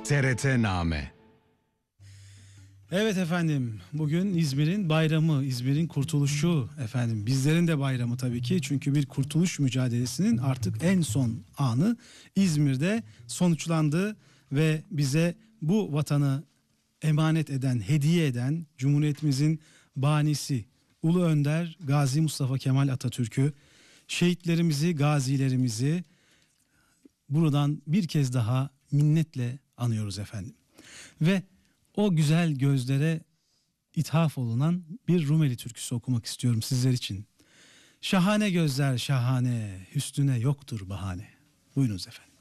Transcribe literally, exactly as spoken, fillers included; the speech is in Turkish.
T R T-Name. Evet efendim, bugün İzmir'in bayramı, İzmir'in kurtuluşu efendim. Bizlerin de bayramı tabii ki, çünkü bir kurtuluş mücadelesinin artık en son anı İzmir'de sonuçlandı ve bize bu vatanı emanet eden, hediye eden Cumhuriyetimizin banisi Ulu Önder Gazi Mustafa Kemal Atatürk'ü, şehitlerimizi, gazilerimizi buradan bir kez daha minnetle anıyoruz efendim. Ve o güzel gözlere ithaf olunan bir Rumeli türküsü okumak istiyorum sizler için. Şahane gözler şahane, hüsnüne yoktur bahane. Buyurunuz efendim.